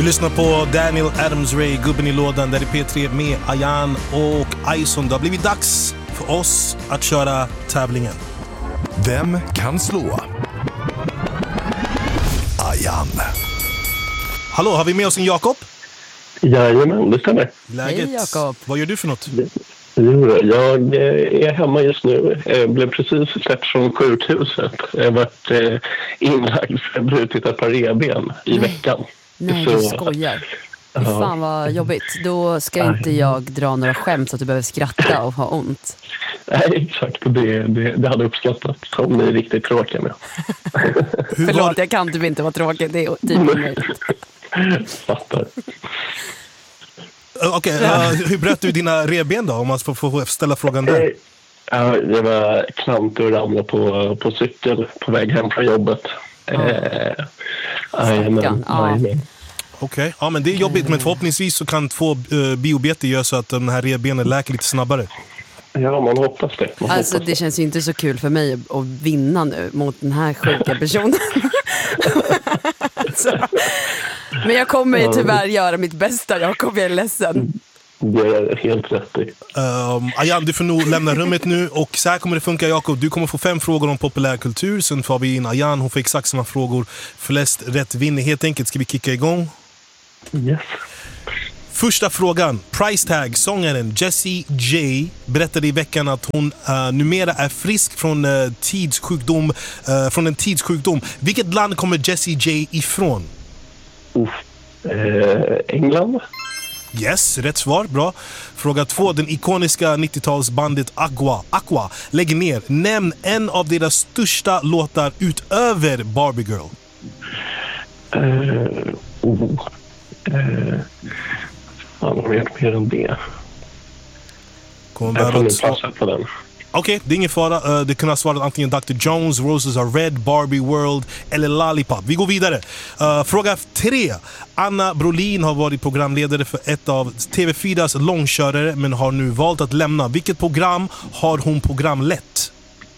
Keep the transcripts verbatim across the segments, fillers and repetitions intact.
Vi lyssnar på Daniel Adams-Ray, Gubben i lådan, där i P tre med Ayan och Ison. Det har blivit dags för oss att köra tävlingen. Vem kan slå Ayan? Hallå, har vi med oss en Jakob? Jajamän, det stämmer. Läget? Hej Jakob. Vad gör du för något? Jo, jag är hemma just nu. Jag blev precis släppt från sjukhuset. Jag har varit inlagd för att brutit ett par revben i Nej. veckan. Nej, Så, du skojar. ja. Fan vad jobbigt. Då ska inte jag dra några skämt så att du behöver skratta och ha ont. Nej, exakt. Det, det, det hade uppskattats om ni är riktigt tråkiga med. Hur Förlåt, var... jag kan typ inte vara tråkig. Det är typ omöjligt. Fattar. Okej, okay, uh, hur bröt du dina revben då? Om man får, får ställa frågan där. Ja, jag var klantig och ramlade på, på cykel på väg hem från jobbet. Ja. Eh, Jajamän, Ja. jajamän. Okej, okay. Ja, men det är jobbigt, men förhoppningsvis så kan två uh, biobeter göra så att de här revbenen läker lite snabbare. Ja, man hoppas det. Man Alltså hoppas det känns ju inte så kul för mig att vinna nu mot den här sjuka personen. Så. Men jag kommer ju tyvärr göra mitt bästa, Jakob, jag är ledsen. Det är helt rätt i. Um, Ayan, du får nog lämna rummet nu. Och så här kommer det funka, Jakob. Du kommer få fem frågor om populärkultur. Sen får vi in Ayan, hon får exakt samma frågor. Flest rätt vinner helt enkelt. Ska vi kicka igång? Yes. Första frågan. Price Tag, sångaren Jessie J berättade i veckan att hon uh, numera är frisk från, uh, tidssjukdom, uh, från en tidssjukdom. Vilket land kommer Jessie J ifrån? Uh. Eh, England. Yes, rätt svar, bra. Fråga två. Den ikoniska nittiotalsbandet Aqua, Aqua lägger ner. Nämn en av deras största låtar utöver Barbie Girl. Eh, oh. eh, fan, har vi gjort mer än det? Kommer Jag får behöva nu svara. passa på den. Okej, okay, det är ingen fara. Uh, det kunde ha svarat antingen doktor Jones, Roses Are Red, Barbie World eller Lollipop. Vi går vidare. Uh, fråga tre. Anna Brolin har varit programledare för ett av T V fyras långkörare men har nu valt att lämna. Vilket program har hon programlett?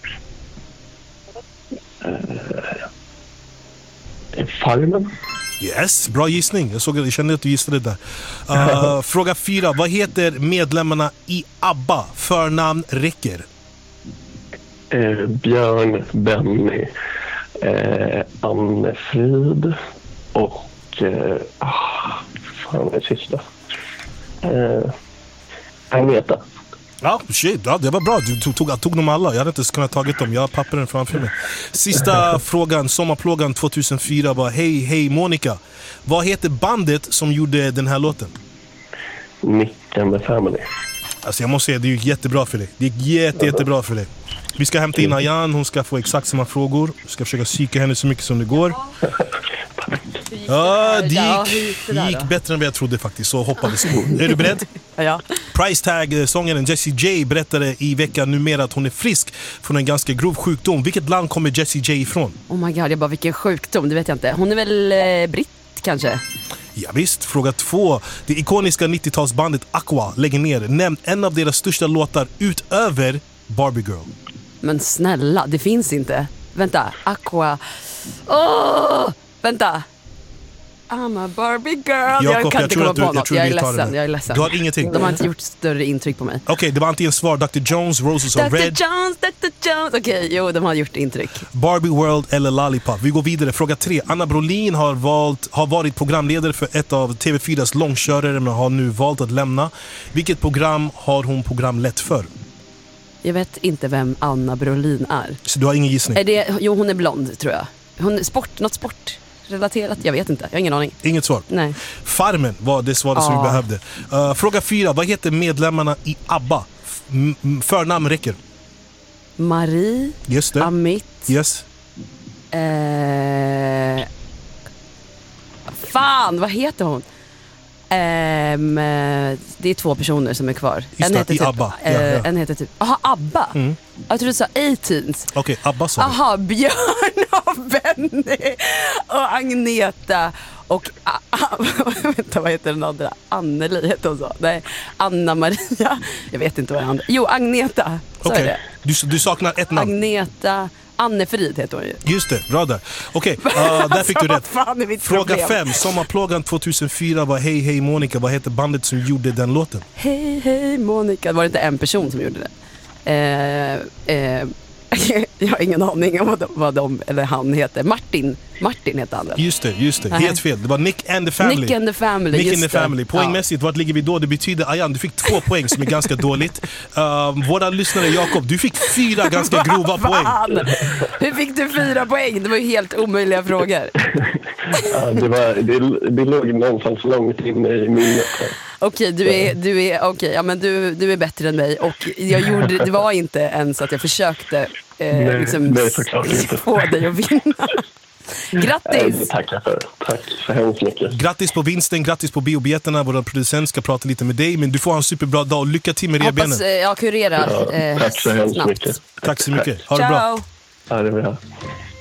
Eh, Farmen. Yes, bra gissning. Jag, såg, jag kände att du gissade det där. Uh, fråga fyra. Vad heter medlemmarna i ABBA? Förnamn räcker. Eh, Björn, Benny, eh, Anne-Frid och eh, ah, fan är det sista? Eh, Agneta. Ja, shit, ja, det var bra. Du tog, tog, tog dem alla. Jag hade inte ens kunnat tagit dem. Jag har papperen framför mig. Sista frågan, sommarplågan tjugohundrafyra var: Hej, hej Monica. Vad heter bandet som gjorde den här låten? Nick and the Family. Alltså jag måste säga, det gick jättebra för dig. Det gick jätte, jättebra för dig. Vi ska hämta in Ayan, hon ska få exakt samma frågor. Vi ska försöka psyka henne så mycket som det går. Ja, det gick, det gick bättre än vad jag trodde faktiskt, så hoppades på. Är du beredd? Ja. Price Tag, sångaren Jessie J berättade i veckan numera att hon är frisk från en ganska grov sjukdom. Vilket land kommer Jessie J ifrån? Oh my god, jag bara vilken sjukdom, det vet jag inte. Hon är väl eh, britt kanske? Ja visst, fråga två. Det ikoniska nittiotalsbandet Aqua lägger ner. Nämn en av deras största låtar utöver Barbie Girl. Men snälla, det finns inte. Vänta, Aqua. Åh, vänta. I'm a Barbie girl. Jakob, jag kan jag inte tror komma att du- på jag något. tror Jag, vi är tar ledsen, den. jag är ledsen. Du har ingenting. De har inte gjort större intryck på mig. Okej, okay, det var antingen svar doktor Jones, Roses Are doktor Red, Jones, doktor Jones. Okej, okay, jo, de har gjort intryck. Barbie World eller Lollipop. Vi går vidare. Fråga tre. Anna Brolin har, valt, har varit programledare för ett av T V fyras långkörare men har nu valt att lämna. Vilket program har hon programlett för? Jag vet inte vem Anna Brolin är. Så du har ingen gissning? Är det, jo, hon är blond, tror jag. Hon, sport, något sportrelaterat, jag vet inte. Jag har ingen aning. Inget svar? Nej. Farmen var det svaret som Ah. vi behövde. Uh, fråga fyra. Vad heter medlemmarna i ABBA? F- m- m- förnamn räcker. Marie, Just det. Amit. Yes. Eh, fan, vad heter hon? Ehm, det är två personer som är kvar. Just En det, heter i typ, ABBA. eh, Ja, ja. En heter typ, aha, ABBA. Mm. Jag tror du sa A-Teens. Okej, okay, ABBA sa du. Aha, Björn och Benny och Agneta och ah, ah, vänta, vad heter den andra? Anneli heter hon så. Nej, Anna-Maria. Jag vet inte vad jag andra. Jo, Agneta. Så Okej. är det. Du, du saknar ett namn. Agneta, Anne-Frid heter hon ju. Just det, bra där. Okej, okay, uh, där fick du rätt. Fan är mitt Fråga problem. fem. Sommarplågan tjugohundrafyra var Hej hej Monica. Vad heter bandet som gjorde den låten? Hej hej Monica. Var det inte en person som gjorde det? Eh, eh, jag har ingen aning om vad de, vad de eller han heter. Martin. Martin heter han. Just det, just det. Nej. Helt fel. Det var Nick and the Family. Nick and the Family. Nick just and the det. Family. Poängmässigt, ja. Vart ligger vi då? Det betyder, Ayan, du fick två poäng som är ganska dåligt. Uh, våra lyssnare, Jakob, du fick fyra ganska grova poäng. Hur fick du fyra poäng? Det var ju helt omöjliga frågor. Ja, det, var, det, det låg någonstans långt inne i minnet. Okej, du är, du är, okay, ja, men du, du är bättre än mig. Och jag gjorde, det var inte ens att jag försökte eh, nej, liksom, nej, såklart inte. få dig att vinna. Grattis! Ja, tackar för. Tack så hemskt mycket. Grattis på vinsten, grattis på biobiljetterna. Vår producent ska prata lite med dig, men du får ha en superbra dag och lycka till med rebenen. Hoppas jag kurerar Ja, eh, tack så hemskt snabbt. mycket. Tack så mycket. Ha det Ciao! bra. Ja, det är bra.